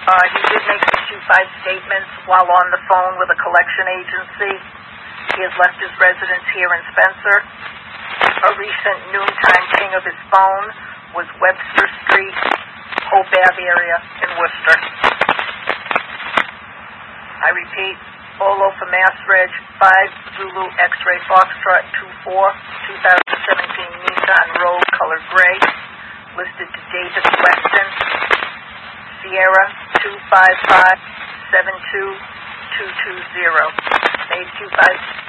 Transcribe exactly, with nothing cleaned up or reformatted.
Uh, he did make some two five statements while on the phone with a collection agency. He has left his residence here in Spencer. A recent noontime ping of his phone was Webster Street, Hope Ave area in Worcester. I repeat, Olo for Mass Reg, five Zulu X-Ray Foxtrot two four, two thousand seventeen Nissan Rogue, color gray, listed to David Weston, Sierra two five five seven two two two zero. Made two five